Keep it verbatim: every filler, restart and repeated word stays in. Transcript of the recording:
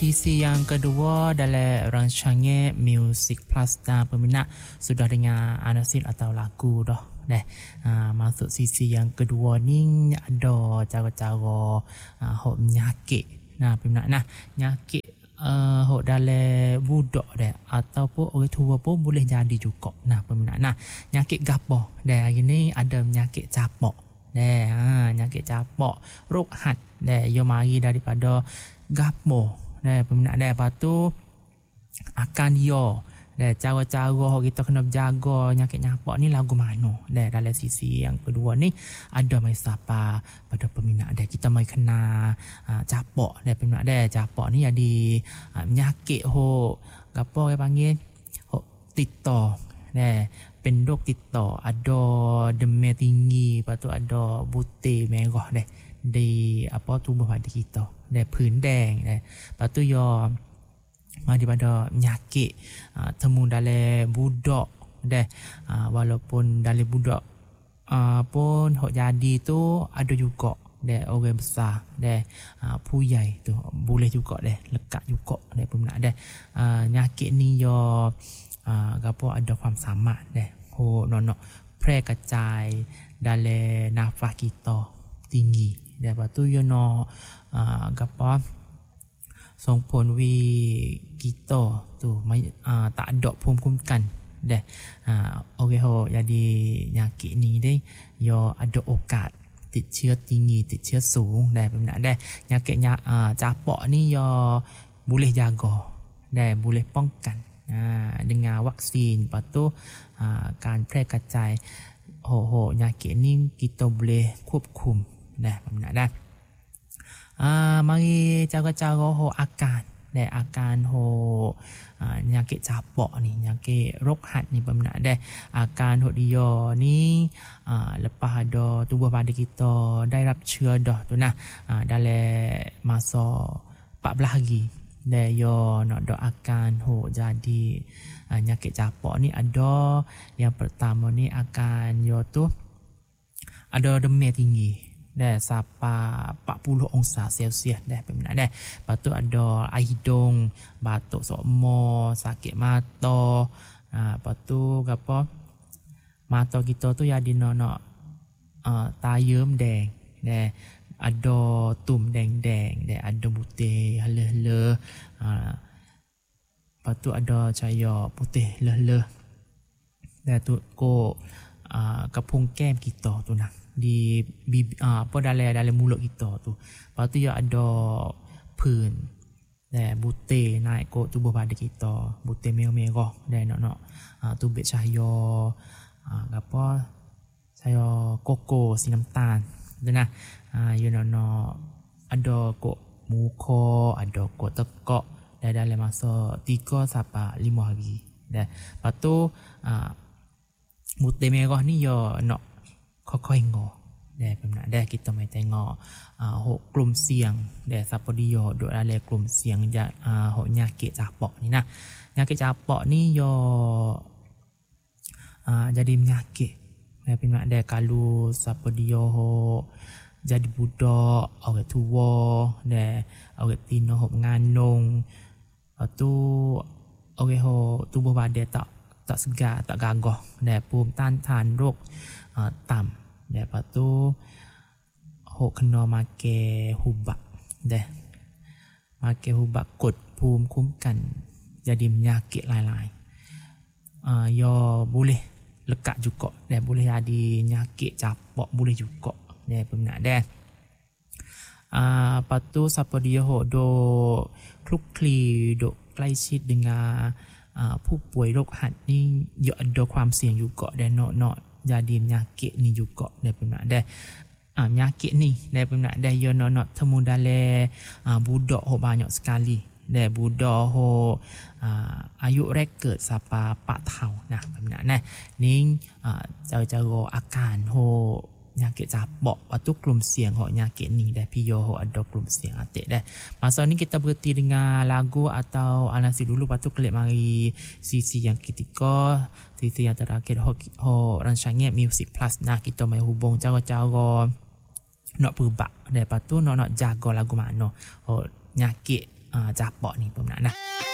Sisi yang kedua dalam rancangan Music Plus dan peminat sudah dengar anasil atau lagu dah. Deh, uh, masuk sisi yang kedua ni ada cara-cara uh, hok menyakit. Nah, peminat nah, nyakit uh, hok dalam budak deh ataupun orang tua pun boleh jadi juga. Nah, peminat nah, nyakit gapo? Deh, hari ni ada nyakit capok. Deh, ha, nyakit capok, rokhat. Deh, yo mari daripada gapo. Deh, peminat deh, lepas tu akan dia deh cara-cara kita kena berjaga nyakit nyapok ni lagu mana. Deh, dalam sisi yang kedua ni ada mai siapa pada peminat deh kita mai kena uh, capok deh peminat deh. Capok ni jadi uh, menyakit ho gapo dia panggil ho tito deh, penduk tito, ada demam tinggi, lepas tu ada butir merah deh di apa tubuh pada kita deh, pun deng deh. Lepas tu yo daripada menyakit uh, temu dalam budak deh, uh, walaupun dalam budak uh, pun hok jadi tu ada juga deh orang besar deh, uh, puyai tu boleh juga deh lekat juga deh peminat deh. Uh, nyakit ni yo uh, gapo adaความสามารถ deh ho nono pre kacai dalam nafas kita tinggi deh. Lepas tu yo no uh, gapoส่งผลวิkita tu uh, tak ada pemkumkan deh. Uh, okay ho jadi nyakit ni deh yo ada okat ติดเชื้อ tinggi ติดเชื้อสูง deh peminat deh. Nyakit uh, capok ni yo boleh jaga deh, boleh ป้องกัน uh, dengan vaksin. Lepas tu uh, การแพร่กระจายโหโห nyakit ni kita boleh ควบคุม deh peminat deh. Ah, mari cara-cara ho akan deh akan ho uh, nyakit capok ni, nyakit rokhat ni peminat deh. Akan ho dia ni uh, lepas ada tubuh badan kita ได้รับเชื้อ dah tu nah uh, dalam masa empat belas hari deh yo nak do akan ho jadi uh, nyakit capok ni ada. Yang pertama ni akan yo tu ada demam tinggi deh sampai empat puluh darjah Celsius deh peminat deh. Lepas tu ada air hidung, batuk sokmo, sakit mata. Ha, lepas tu apa? Mata kita tu jadi nak nak uh, tayam deng deh. Ada tum deng-deng deh, ada butir haleh-haleh. Ha. Lepas tu ada cahaya putih leh-leh. Deh tu ko uh, kapung kem kita tu nah. Di bibi, uh, apa dalam dalam mulut kita tu. Lepas tu ya ada pun dan butir naik ke tubuh badan kita, butir merah-merah dan nak nak uh, tubik cahaya uh, apa cahaya koko si น้ำตาล tu nah. Uh, you know nak ada kok muka, ada kok tekak dan dalam masa tiga sampai lima hari. Dan lepas tu uh, butir merah ni ya nakค่อยๆงอ deh peminat deh kita mai tengok uh, hok กลุ่มเสี่ยง deh siapa dia duk dalam กลุ่มเสี่ยง uh, hok nyakit capok ni nah. Nyakit capok ni yo uh, jadi menyakit deh peminat deh kalau siapa dia hok jadi budak, orang tua deh, orang tino hok mengandung. Lepas tu orang hok tubuh badan tak tak segar, tak gagah deh, ภูมิต้านทานโรค uh, ต่ำ deh. Lepas tu hok kena make hubak deh, make hubak kod ภูมิคุ้มกัน jadi menyakit lain-lain. Uh, yo boleh lekat juga deh, boleh jadi nyakit capok boleh juga deh peminat deh. Uh, lepas tu siapa dia hok duk คลุกคลีดกใกล้ชิด dengan uh, ผู้ป่วยโรคหัดนี่ yo ada ความเสี่ยง juga deh nak nak jadi penyakit ni juga deh peminat deh. Ah, penyakit ni deh peminat deh yo nak nak temu dalam uh, budak hok banyak sekali deh, budak hok uh, ayu record sampai empat tahun. Nah peminat nah ni uh, cara-cara akan hok nyakit capok. Lepas tu กลุ่มเสี่ยง hok nyakit ni deh pio hok ada กลุ่มเสี่ยงatik deh. Masa ni kita berhenti dengan lagu atau analisis dulu. Lepas tu klik mari sisi yang ketiga, sisi yang terakhir hok, hok rancangan Music Plus. Nah kita mai hubung cara-cara nak perbak deh. Lepas tu nak nak jaga lagu mana hok nyakit uh, capok ni peminat nah.